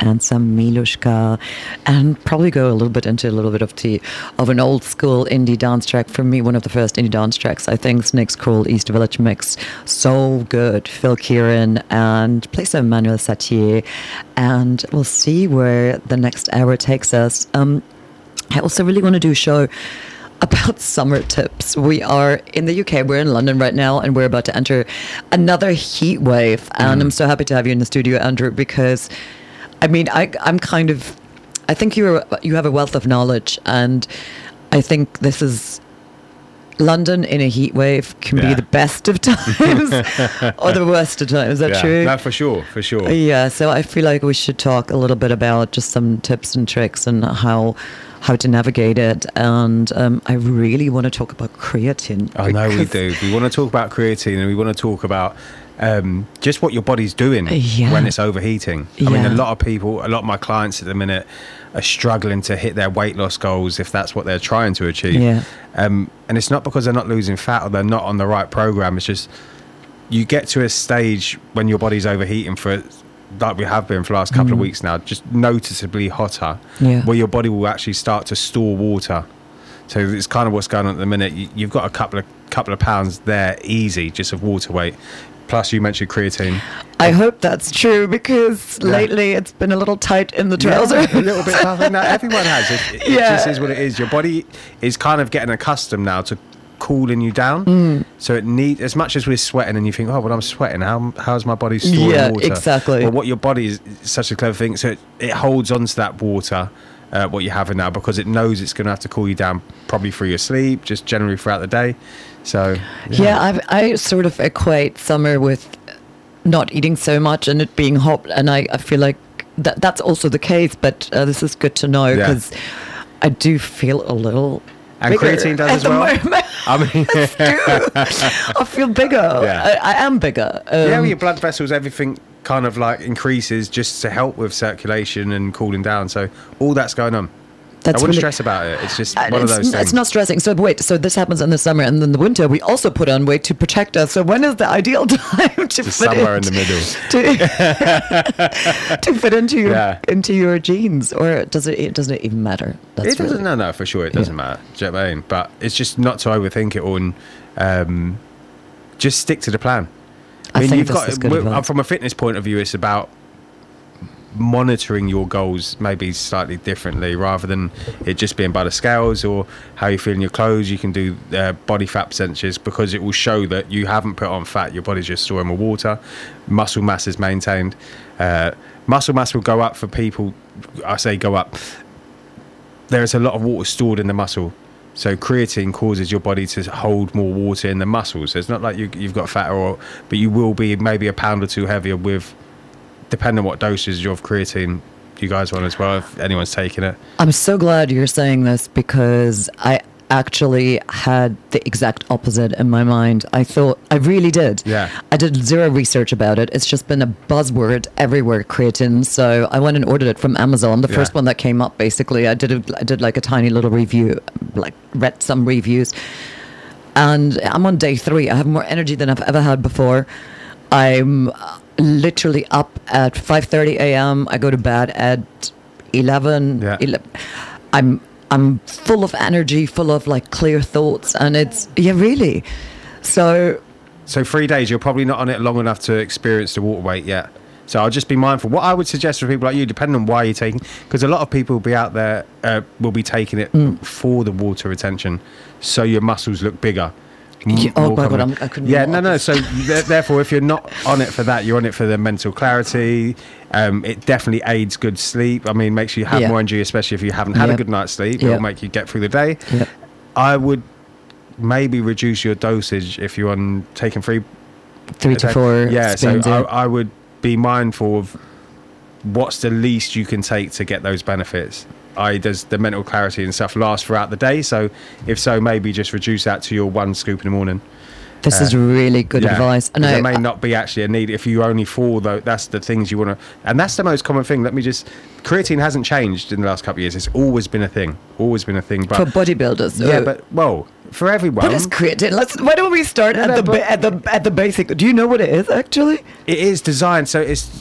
and some Milushka, and probably go a little bit into a little bit of an old school indie dance track. For me, one of the first indie dance tracks, I think, Snake's Crawl East Village mix. So good. Phil Kieran, and play some Manuel Satie, and we'll see where the next hour takes us. I also really want to do a show about summer tips. We are in the UK, we're in London right now, and we're about to enter another heat wave. And I'm so happy to have you in the studio, Andrew, because I mean, I think you have a wealth of knowledge, and I think this is London in a heat wave can be the best of times or the worst of times. Is that true? No, for sure. Yeah, so I feel like we should talk a little bit about just some tips and tricks and how to navigate it. And I really want to talk about creatine. I know we do. We want to talk about creatine, and we want to talk about just what your body's doing when it's overheating. I mean, a lot of my clients at the minute are struggling to hit their weight loss goals if that's what they're trying to achieve. And it's not because they're not losing fat or they're not on the right program. It's just you get to a stage when your body's overheating for, like we have been for the last couple of weeks now, just noticeably hotter, where your body will actually start to store water. So it's kind of what's going on at the minute. You've got a couple of pounds there easy just of water weight. Plus, you mentioned creatine. I hope that's true, because lately it's been a little tight in the trousers. A little bit tough. No, everyone has. It just is what it is. Your body is kind of getting accustomed now to cooling you down. So it needs, as much as we're sweating and you think, oh, well, I'm sweating. How's my body storing water? Yeah, exactly. Well, what your body is such a clever thing. So it holds on to that water, what you're having now, because it knows it's going to have to cool you down probably through your sleep, just generally throughout the day. So I sort of equate summer with not eating so much and it being hot, and I feel like that's also the case, but this is good to know, because I do feel a little and creatine does as well. I mean, I feel bigger. I am bigger. Your blood vessels, everything kind of like increases just to help with circulation and cooling down. So all that's going on. I wouldn't stress about it. It's just one of those things. It's not stressing. So wait, so this happens in the summer, and then the winter we also put on weight to protect us. So when is the ideal time to fit somewhere in the middle to fit into your jeans, or doesn't it even matter? It doesn't. No, for sure it doesn't matter. Do you know what I mean? But it's just not to overthink it all, and just stick to the plan. I mean, you've got from a fitness point of view, it's about monitoring your goals maybe slightly differently, rather than it just being by the scales or how you feel in your clothes. You can do body fat percentages, because it will show that you haven't put on fat, your body's just storing more water. Muscle mass is maintained. Muscle mass will go up for people. I say go up. There is a lot of water stored in the muscle, so creatine causes your body to hold more water in the muscles. So it's not like you've got fat, but you will be maybe a pound or two heavier with, depending on what dosage of creatine you guys want as well, if anyone's taking it. I'm so glad you're saying this, because I actually had the exact opposite in my mind. I thought, I really did. Yeah. I did zero research about it. It's just been a buzzword everywhere, creatine. So I went and ordered it from Amazon. The first one that came up, basically, I did like a tiny little review, like read some reviews. And I'm on day 3. I have more energy than I've ever had before. I'm literally up at 5:30 a.m. I go to bed at 11. I'm full of energy, full of like clear thoughts, and it's really. So 3 days, you're probably not on it long enough to experience the water weight yet. So I'll just be mindful. What I would suggest for people like you, depending on why you're taking, because a lot of people will be out there will be taking it for the water retention, so your muscles look bigger. Oh my God, I couldn't. Yeah, no. So therefore, if you're not on it for that, you're on it for the mental clarity. It definitely aids good sleep. I mean, makes you have more energy, especially if you haven't had a good night's sleep. It'll make you get through the day. I would maybe reduce your dosage if you're on taking 3 to 4. Yeah, so I would be mindful of what's the least you can take to get those benefits. Does the mental clarity and stuff last throughout the day? So if so, maybe just reduce that to your 1 scoop in the morning. This is really good advice. And there may not be actually a need if you only 4, though. That's the things you want to, and that's the most common thing. Creatine hasn't changed in the last couple of years. It's always been a thing. But for bodybuilders. Yeah, but for everyone. What is creatine? Why don't we start at the basic? Do you know what it is actually? It is designed so it's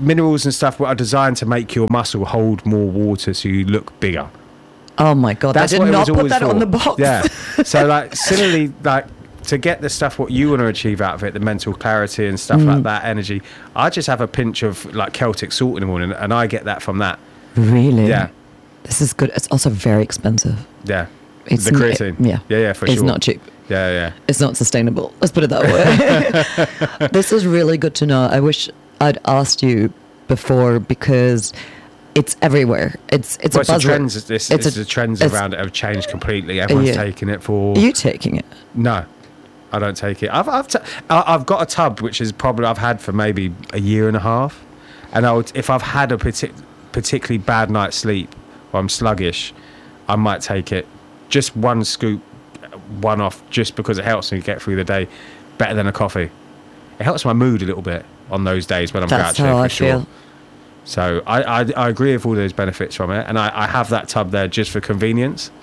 minerals and stuff are designed to make your muscle hold more water, so you look bigger. Oh my God! I did not put that on the box. Yeah. So like similarly, like to get the stuff what you want to achieve out of it, the mental clarity and stuff like that, energy. I just have a pinch of like Celtic salt in the morning, and I get that from that. Really? Yeah. This is good. It's also very expensive. Yeah. It's the creatine. Yeah, for sure. It's not cheap. Yeah. It's not sustainable. Let's put it that way. This is really good to know. I wish I'd asked you before, because it's everywhere. It's a buzzword. The trends around it have changed completely. Everyone's taking it for. Are you taking it? No, I don't take it. I've got a tub which is probably I've had for maybe a year and a half, and if I've had a particularly bad night's sleep or I'm sluggish, I might take it. Just one scoop, one off, just because it helps me get through the day better than a coffee. It helps my mood a little bit on those days when I'm grouchy. That's how I feel. So I agree with all those benefits from it, and I have that tub there just for convenience.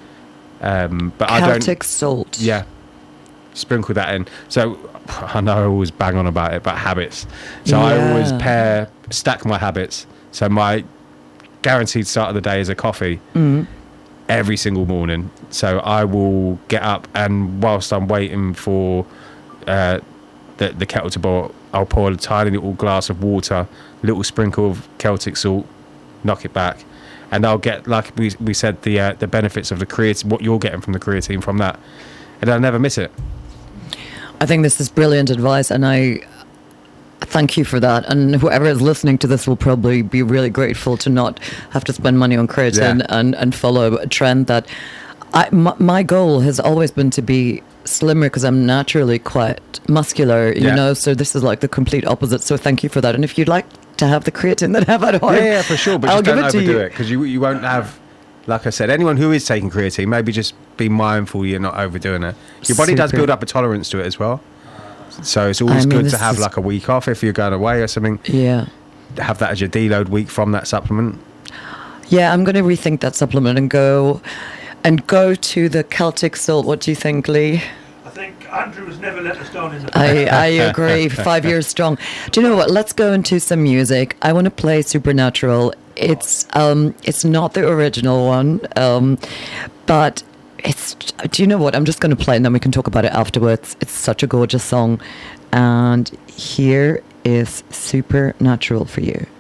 But I don't. Celtic salt. Yeah, sprinkle that in. So I know I always bang on about it, but habits. So I always stack my habits. So my guaranteed start of the day is a coffee every single morning. So I will get up, and whilst I'm waiting for the kettle to boil, I'll pour a tiny little glass of water, little sprinkle of Celtic salt, knock it back, and I'll get, like we said, the benefits of the creatine, what you're getting from the creatine from that, and I'll never miss it. I think this is brilliant advice, and I thank you for that. And whoever is listening to this will probably be really grateful to not have to spend money on creatine and follow a trend that my goal has always been to be slimmer, because I'm naturally quite muscular, you know, so this is like the complete opposite. So thank you for that. And if you'd like to have the creatine that I have at home, yeah, for sure, but just don't overdo it, because you won't have, like I said, anyone who is taking creatine, maybe just be mindful you're not overdoing it. Your body does build up a tolerance to it as well, so it's always good to have like a week off if you're going away or something. Yeah, have that as your deload week from that supplement. Yeah, I'm going to rethink that supplement and go to the Celtic salt. What do you think, Lee? I think Andrew has never let us down in the I agree. 5 years strong. Do you know what? Let's go into some music. I want to play Supernatural. It's not the original one, but it's. Do you know what? I'm just going to play, and then we can talk about it afterwards. It's such a gorgeous song, and here is Supernatural for you.